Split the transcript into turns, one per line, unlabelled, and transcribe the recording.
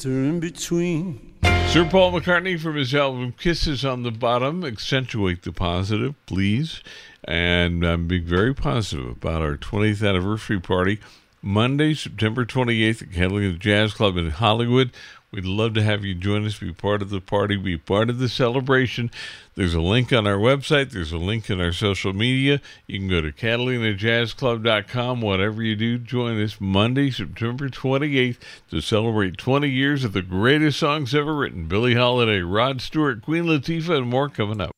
winter in between.
Sir Paul McCartney from his album Kisses on the Bottom. Accentuate the positive, please. And I'm being very positive about our 20th anniversary party, Monday, September 28th at Catalina Jazz Club in Hollywood. We'd love to have you join us, be part of the party, be part of the celebration. There's a link on our website. There's a link in our social media. You can go to CatalinaJazzClub.com. Whatever you do, join us Monday, September 28th to celebrate 20 years of the greatest songs ever written. Billie Holiday, Rod Stewart, Queen Latifah, and more coming up.